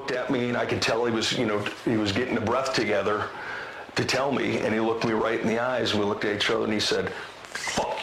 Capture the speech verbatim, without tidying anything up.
looked at me, and I could tell he was, you know, he was getting the breath together to tell me, and he looked me right in the eyes, and we looked at each other, and he said, "Fuck